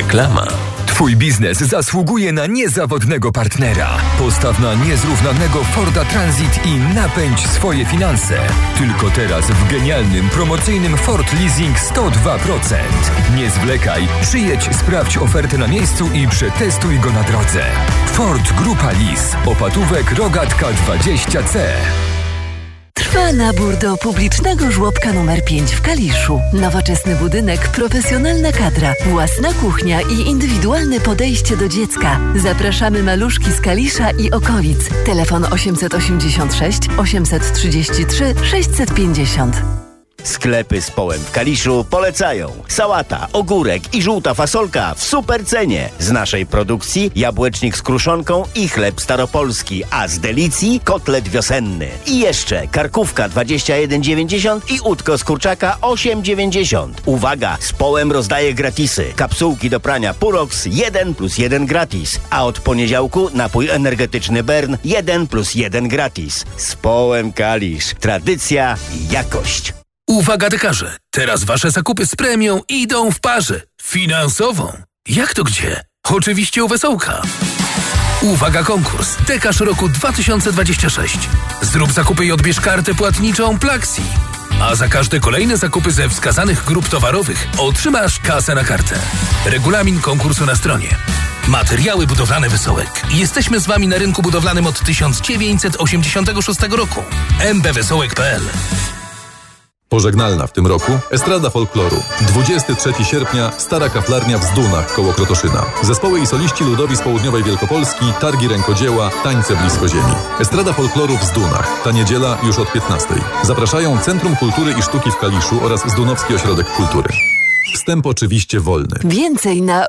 Reklama. Twój biznes zasługuje na niezawodnego partnera. Postaw na niezrównanego Forda Transit i napędź swoje finanse. Tylko teraz w genialnym, promocyjnym Ford Leasing 102%. Nie zwlekaj, przyjedź, sprawdź ofertę na miejscu i przetestuj go na drodze. Ford Grupa Lease. Opatówek Rogatka 20C. Trwa nabór do publicznego żłobka nr 5 w Kaliszu. Nowoczesny budynek, profesjonalna kadra, własna kuchnia i indywidualne podejście do dziecka. Zapraszamy maluszki z Kalisza i okolic. Telefon 886 833 650. Sklepy z Połem w Kaliszu polecają. Sałata, ogórek i żółta fasolka w super cenie. Z naszej produkcji jabłecznik z kruszonką i chleb staropolski, a z Delicji kotlet wiosenny. I jeszcze karkówka 21,90 i udko z kurczaka 8,90. Uwaga, z Połem rozdaje gratisy. Kapsułki do prania Purox 1+1 gratis. A od poniedziałku napój energetyczny Bern 1+1 gratis. Z Połem Kalisz. Tradycja i jakość. Uwaga dekarze, teraz wasze zakupy z premią idą w parze. Finansową. Jak to gdzie? Oczywiście u Wesołka. Uwaga konkurs. Dekarz roku 2026. Zrób zakupy i odbierz kartę płatniczą Plaxi. A za każde kolejne zakupy ze wskazanych grup towarowych otrzymasz kasę na kartę. Regulamin konkursu na stronie. Materiały budowlane Wesołek. Jesteśmy z wami na rynku budowlanym od 1986 roku. mbwesołek.pl. Pożegnalna w tym roku Estrada Folkloru. 23 sierpnia Stara Kaflarnia w Zdunach koło Krotoszyna. Zespoły i soliści ludowi z południowej Wielkopolski, targi rękodzieła, tańce blisko ziemi. Estrada Folkloru w Zdunach. Ta niedziela już od 15. Zapraszają Centrum Kultury i Sztuki w Kaliszu oraz Zdunowski Ośrodek Kultury. Wstęp oczywiście wolny. Więcej na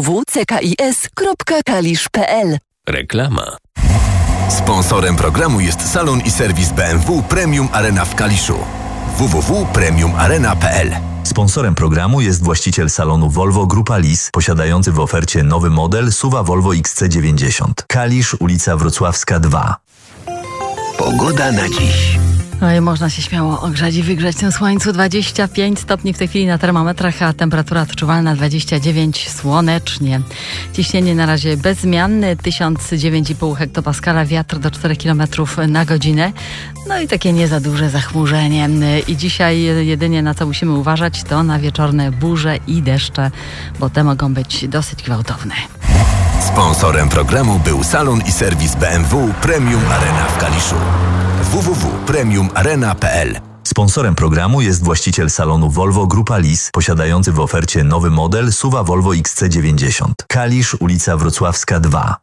www.ckis.kalisz.pl. Reklama. Sponsorem programu jest salon i serwis BMW Premium Arena w Kaliszu. www.premiumarena.pl. Sponsorem programu jest właściciel salonu Volvo Grupa Lease, posiadający w ofercie nowy model SUV Volvo XC90. Kalisz, ulica Wrocławska 2. Pogoda na dziś. No i można się śmiało ogrzać i wygrzać w tym słońcu. 25 stopni w tej chwili na termometrach, a temperatura odczuwalna 29, słonecznie. Ciśnienie na razie bezzmianne, 1009,5 hektopaskala, wiatr do 4 km na godzinę. No i takie nie za duże zachmurzenie. I dzisiaj jedynie na co musimy uważać, to na wieczorne burze i deszcze, bo te mogą być dosyć gwałtowne. Sponsorem programu był salon i serwis BMW Premium Arena w Kaliszu. www.premiumarena.pl. Sponsorem programu jest właściciel salonu Volvo Grupa Lease, posiadający w ofercie nowy model SUV Volvo XC90. Kalisz, ulica Wrocławska 2.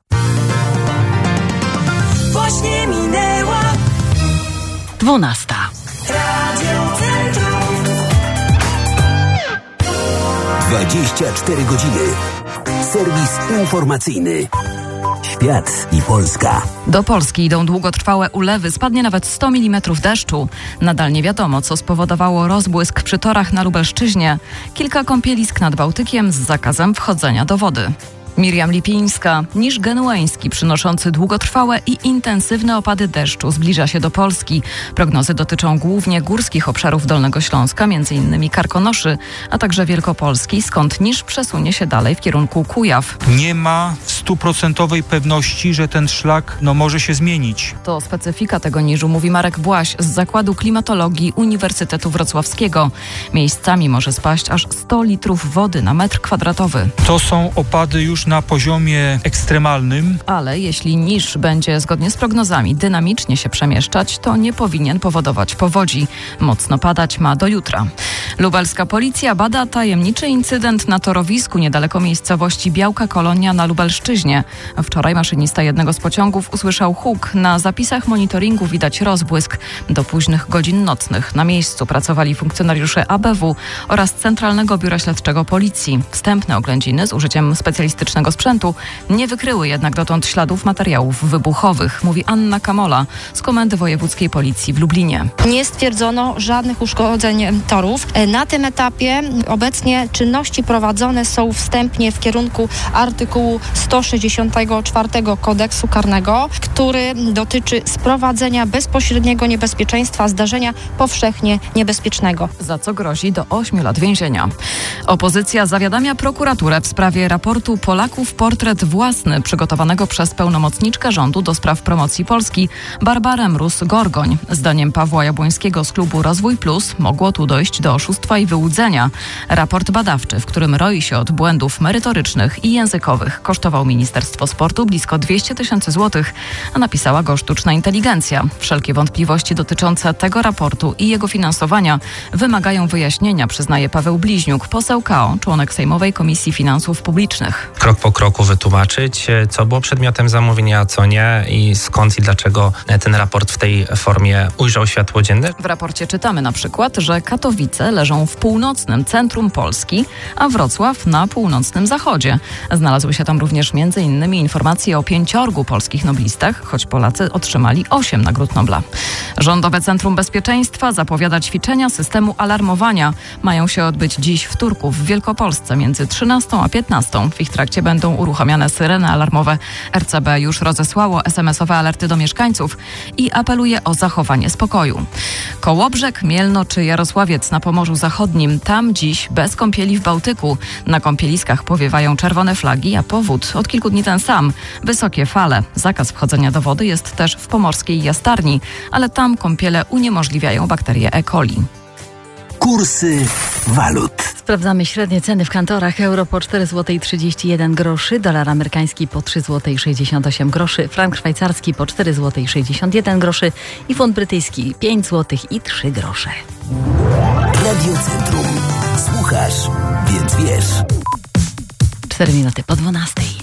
Właśnie minęła 12. Radio Centrum. 24 godziny. Serwis informacyjny. Świat i Polska. Do Polski idą długotrwałe ulewy, spadnie nawet 100 mm deszczu. Nadal nie wiadomo, co spowodowało rozbłysk przy torach na Lubelszczyźnie. Kilka kąpielisk nad Bałtykiem z zakazem wchodzenia do wody. Miriam Lipińska. Niż genueński przynoszący długotrwałe i intensywne opady deszczu zbliża się do Polski. Prognozy dotyczą głównie górskich obszarów Dolnego Śląska, m.in. Karkonoszy, a także Wielkopolski, skąd niż przesunie się dalej w kierunku Kujaw. Nie ma 100% pewności, że ten szlak może się zmienić. To specyfika tego niżu, mówi Marek Błaś z Zakładu Klimatologii Uniwersytetu Wrocławskiego. Miejscami może spaść aż 100 litrów wody na metr kwadratowy. To są opady już na poziomie ekstremalnym. Ale jeśli niż będzie zgodnie z prognozami dynamicznie się przemieszczać, to nie powinien powodować powodzi. Mocno padać ma do jutra. Lubelska policja bada tajemniczy incydent na torowisku niedaleko miejscowości Białka Kolonia na Lubelszczyźnie. Wczoraj maszynista jednego z pociągów usłyszał huk. Na zapisach monitoringu widać rozbłysk. Do późnych godzin nocnych na miejscu pracowali funkcjonariusze ABW oraz Centralnego Biura Śledczego Policji. Wstępne oględziny z użyciem specjalistycznego niebezpiecznego sprzętu nie wykryły jednak dotąd śladów materiałów wybuchowych, mówi Anna Kamola z Komendy Wojewódzkiej Policji w Lublinie. Nie stwierdzono żadnych uszkodzeń torów. Na tym etapie obecnie czynności prowadzone są wstępnie w kierunku artykułu 164 Kodeksu Karnego, który dotyczy sprowadzenia bezpośredniego niebezpieczeństwa zdarzenia powszechnie niebezpiecznego. Za co grozi do 8 lat więzienia. Opozycja zawiadamia prokuraturę w sprawie raportu Polaków Portret Własny przygotowanego przez pełnomocniczkę rządu do spraw promocji Polski Barbarę Mróz-Gorgoń. Zdaniem Pawła Jabłońskiego z klubu Rozwój Plus mogło tu dojść do oszustwa i wyłudzenia. Raport badawczy, w którym roi się od błędów merytorycznych i językowych, kosztował Ministerstwo Sportu blisko 200 000 złotych, a napisała go sztuczna inteligencja. Wszelkie wątpliwości dotyczące tego raportu i jego finansowania wymagają wyjaśnienia, przyznaje Paweł Bliźniuk, poseł KO, członek Sejmowej Komisji Finansów Publicznych. Krok po kroku wytłumaczyć, co było przedmiotem zamówienia, a co nie i skąd i dlaczego ten raport w tej formie ujrzał światło dzienne. W raporcie czytamy na przykład, że Katowice leżą w północnym centrum Polski, a Wrocław na północnym zachodzie. Znalazły się tam również m.in. informacje o 5 polskich noblistach, choć Polacy otrzymali 8 nagród Nobla. Rządowe Centrum Bezpieczeństwa zapowiada ćwiczenia systemu alarmowania. Mają się odbyć dziś w Turku w Wielkopolsce między 13 a 15. W ich trakcie będą uruchamiane syreny alarmowe. RCB już rozesłało SMS-owe alerty do mieszkańców i apeluje o zachowanie spokoju. Kołobrzeg, Mielno czy Jarosławiec na Pomorzu Zachodnim. Tam dziś bez kąpieli w Bałtyku. Na kąpieliskach powiewają czerwone flagi, a powód od kilku dni ten sam. Wysokie fale. Zakaz wchodzenia do wody jest też w pomorskiej Jastarni, ale tam kąpiele uniemożliwiają bakterie E. coli. Kursy walut. Sprawdzamy średnie ceny w kantorach. Euro po 4,31 zł, dolar amerykański po 3,68 zł, frank szwajcarski po 4,61 zł i funt brytyjski 5,03 zł. Radio Centrum. Słuchasz, więc wiesz. 4 minuty po 12.